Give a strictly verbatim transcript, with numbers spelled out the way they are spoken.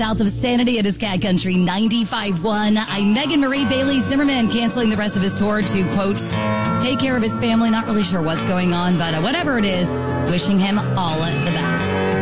South of Sanity, it is Cat Country ninety-five point one. I'm Megan Marie. Bailey Zimmerman canceling the rest of his tour to, quote, take care of his family. Not really sure what's going on, but uh, whatever it is, wishing him all the best.